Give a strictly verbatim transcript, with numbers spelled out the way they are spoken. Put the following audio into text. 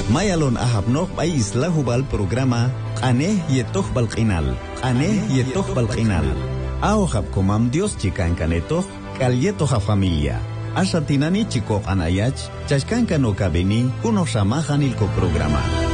Mayalon ahabnok ay isla hubal programa Ane yetoh balqinal. Ane yetoh balqinal. Ahojab komam Dios chikan kaneto kalyetoja familia. Ashatinani chikok anayach chashkan kano kabeni kuno shamahan ilko programa.